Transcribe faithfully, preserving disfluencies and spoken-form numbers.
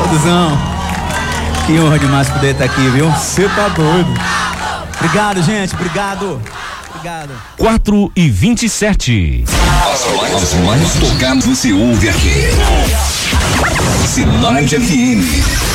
Duduzão, que honra demais poder estar aqui, viu? Você tá doido. Obrigado, gente, obrigado. Obrigado. quatro e vinte e sete. As mais tocadas você ouve aqui. Cidade F M.